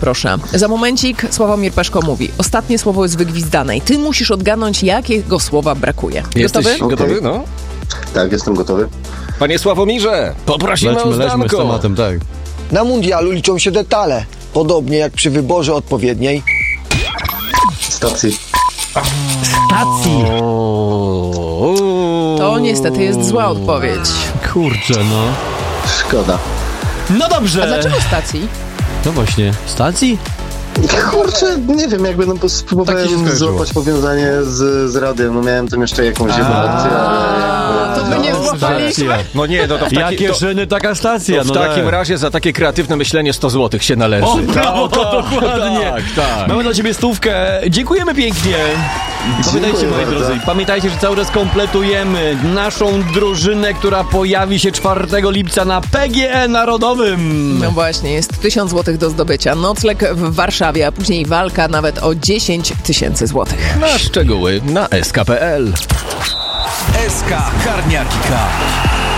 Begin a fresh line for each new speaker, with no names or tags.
proszę. Za momencik Sławomir Peszko mówi. Ostatnie słowo jest wygwizdane i ty musisz odgadnąć, jakiego słowa brakuje.
Jesteś
Gotowy?
gotowy? No.
Tak, jestem gotowy.
Panie Sławomirze, poprosimy o
Lećmy z
zdanko.
tematem, tak.
Na mundialu liczą się detale. Podobnie jak przy wyborze odpowiedniej.
Stacji.
Stacji.
To niestety jest zła odpowiedź.
Kurczę, no.
Szkoda.
No dobrze.
A dlaczego stacji?
No właśnie. Stacji?
Kurczę, nie wiem, jakby
Tak się
spróbowałem
skończyło.
złapać powiązanie z radiem. No miałem tam jeszcze jakąś jedną opcję, ale...
To by nie złapaliśmy.
No nie, no to w
Jakie szyny, taka stacja.
w
no
takim
tak.
razie za takie kreatywne myślenie 100 zł się należy.
O, brawo, dokładnie.
Tak.
Mamy dla ciebie 100. Dziękujemy pięknie. Pamiętajcie, moi
bardzo.
drodzy, pamiętajcie, że cały czas kompletujemy naszą drużynę, która pojawi się 4 lipca na PGE Narodowym.
No właśnie, jest 1000 złotych do zdobycia. Nocleg w Warszawie, a później walka nawet o 10 000 złotych.
Na szczegóły na sk.pl.
SK Karniaki Cup.